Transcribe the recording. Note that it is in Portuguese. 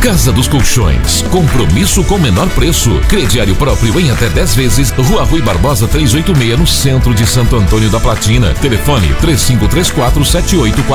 Casa dos Colchões, compromisso com menor preço. Crediário próprio em até 10 vezes. Rua Rui Barbosa 386, no centro de Santo Antônio da Platina. Telefone 353478